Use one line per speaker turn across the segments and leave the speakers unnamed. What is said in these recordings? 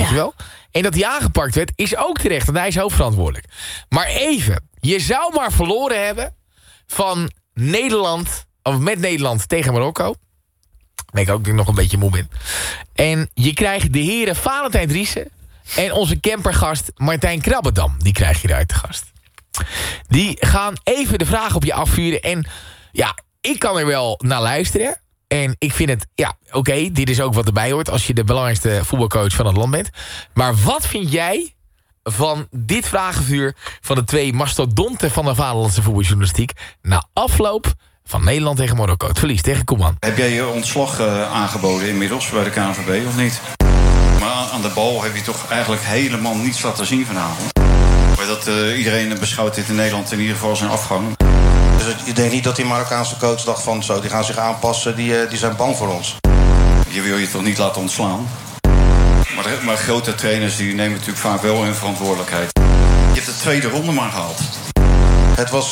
je wel? En dat hij aangepakt werd, is ook terecht. Want hij is hoofdverantwoordelijk. Maar even, je zou maar verloren hebben van Nederland, of met Nederland tegen Marokko. Ben ik ook nog een beetje moe ben. En je krijgt de heren Valentijn Driessen en onze campergast Martijn Krabbedam. Die krijg je eruit te gast. Die gaan even de vraag op je afvuren. En ja, ik kan er wel naar luisteren. En ik vind het, ja, oké, dit is ook wat erbij hoort als je de belangrijkste voetbalcoach van het land bent. Maar wat vind jij van dit vragenvuur van de twee mastodonten van de vaderlandse voetbaljournalistiek na afloop van Nederland tegen Marokko? Het verlies tegen Koeman.
Heb jij je ontslag aangeboden inmiddels bij de KNVB of niet? Maar aan de bal heb je toch eigenlijk helemaal niets laten zien vanavond. Maar dat iedereen beschouwt dit in Nederland in ieder geval zijn afgang.
Dus je denkt niet dat die Marokkaanse coach dacht van zo, die gaan zich aanpassen, die zijn bang voor ons.
Je wil je toch niet laten ontslaan? Maar grote trainers die nemen natuurlijk vaak wel hun verantwoordelijkheid. Je hebt de tweede ronde maar gehaald.
Het was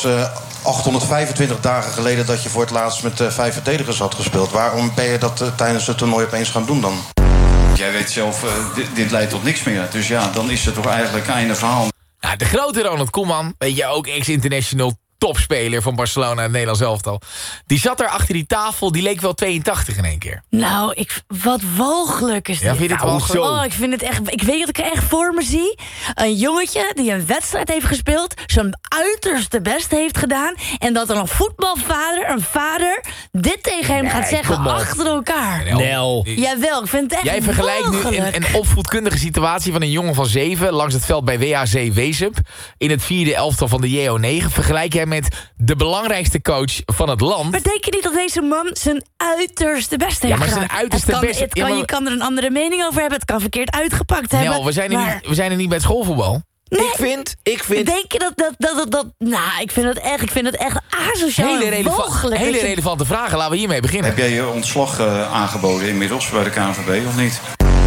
825 dagen geleden dat je voor het laatst met 5 verdedigers had gespeeld. Waarom ben je dat tijdens het toernooi opeens gaan doen dan?
Jij weet zelf, dit leidt tot niks meer. Dus ja, dan is het toch eigenlijk einde verhaal.
Nou, de grote Ronald Koeman, weet je, ook ex-international topspeler van Barcelona en het Nederlands elftal. Die zat daar achter die tafel, die leek wel 82 in één keer.
Nou, wat walgelijk is dit.
Ja, vind je dit walgelijk?
Oh, ik vind het echt. Ik weet dat ik er echt voor me zie. Een jongetje die een wedstrijd heeft gespeeld, zijn uiterste best heeft gedaan, en dat dan een voetbalvader, een vader, dit tegen hem gaat zeggen achter elkaar.
Nel.
Jawel, ik vind het echt
Jij vergelijkt nu een opvoedkundige situatie van een jongen van 7 langs het veld bij WHC Weesup in het 4e elftal van de JO9. Vergelijk jij met de belangrijkste coach van het land.
Maar denk je niet dat deze man zijn uiterste best heeft gedaan?
Ja, maar zijn uiterste best...
Je kan er een andere mening over hebben. Het kan verkeerd uitgepakt hebben.
Nel, we zijn er niet bij het schoolvoetbal.
Nee.
Ik vind...
Denk je dat... Nou, ik vind het echt asociaal.
Hele relevante vragen. Laten we hiermee beginnen.
Heb jij je ontslag aangeboden inmiddels bij de KNVB of niet?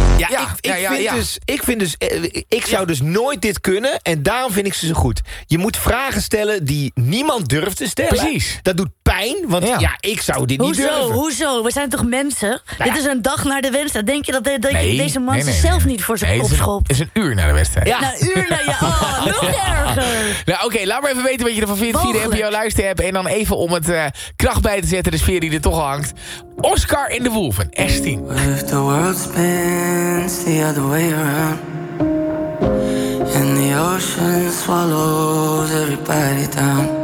Ik zou dus nooit dit kunnen. En daarom vind ik ze zo goed. Je moet vragen stellen die niemand durft te stellen.
Precies.
Dat doet pijn, want ik zou dit niet durven.
Hoezo? We zijn toch mensen? Dit is een dag naar de wedstrijd. Denk je dat deze man zichzelf niet voor zijn kop schopt?
Het is een uur naar de wedstrijd.
Ja. Nou, uur naar je. Oh, nog erger.
Nou, oké, laat maar even weten wat je ervan vindt via de NPO luisterapp. En dan even om het kracht bij te zetten, de sfeer die er toch al hangt. Oscar in de Wolven, S10.
If the world spins the other way around and the ocean swallows everybody down,